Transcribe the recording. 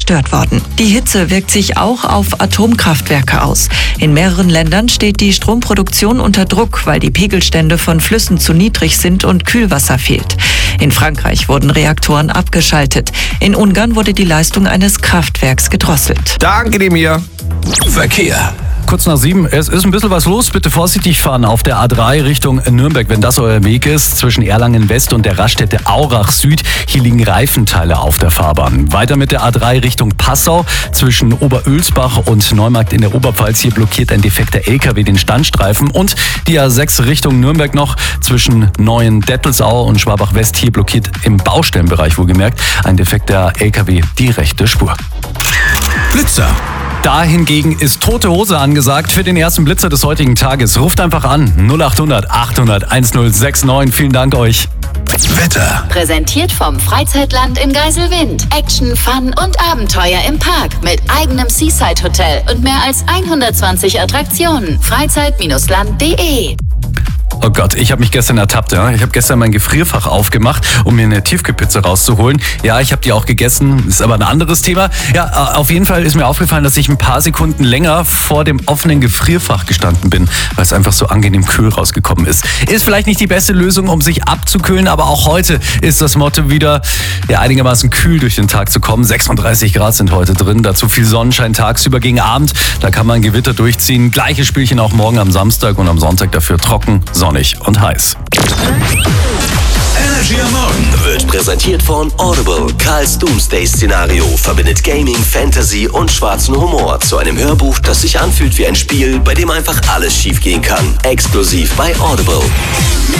zerstört worden. Die Hitze wirkt sich auch auf Atomkraftwerke aus. In mehreren Ländern steht die Stromproduktion unter Druck, weil die Pegelstände von Flüssen zu niedrig sind und Kühlwasser fehlt. In Frankreich wurden Reaktoren abgeschaltet. In Ungarn wurde die Leistung eines Kraftwerks gedrosselt. Danke dir, Mir. Verkehr. Kurz nach 7, es ist ein bisschen was los. Bitte vorsichtig fahren auf der A3 Richtung Nürnberg, wenn das euer Weg ist. Zwischen Erlangen West und der Raststätte Aurach Süd. Hier liegen Reifenteile auf der Fahrbahn. Weiter mit der A3 Richtung Passau. Zwischen Oberölsbach und Neumarkt in der Oberpfalz. Hier blockiert ein defekter LKW den Standstreifen. Und die A6 Richtung Nürnberg noch. Zwischen Neuen-Dettelsau und Schwabach West. Hier blockiert im Baustellenbereich wohlgemerkt ein defekter LKW die rechte Spur. Blitzer. Da hingegen ist tote Hose angesagt für den ersten Blitzer des heutigen Tages. Ruft einfach an 0800 800 1069. Vielen Dank euch. Wetter. Präsentiert vom Freizeitland in Geiselwind. Action, Fun und Abenteuer im Park mit eigenem Seaside Hotel und mehr als 120 Attraktionen. Freizeit-land.de. Oh Gott, ich habe mich gestern ertappt. Ja? Ich habe gestern mein Gefrierfach aufgemacht, um mir eine Tiefkühlpizza rauszuholen. Ja, ich habe die auch gegessen, ist aber ein anderes Thema. Ja, auf jeden Fall ist mir aufgefallen, dass ich ein paar Sekunden länger vor dem offenen Gefrierfach gestanden bin, weil es einfach so angenehm kühl rausgekommen ist. Ist vielleicht nicht die beste Lösung, um sich abzukühlen, aber auch heute ist das Motto wieder, einigermaßen kühl durch den Tag zu kommen. 36 Grad sind heute drin, dazu viel Sonnenschein tagsüber gegen Abend. Da kann man Gewitter durchziehen. Gleiches Spielchen auch morgen am Samstag und am Sonntag dafür trocken, sonnig und heiß. Energy am Morgen wird präsentiert von Audible. Karls Doomsday-Szenario verbindet Gaming, Fantasy und schwarzen Humor zu einem Hörbuch, das sich anfühlt wie ein Spiel, bei dem einfach alles schiefgehen kann. Exklusiv bei Audible.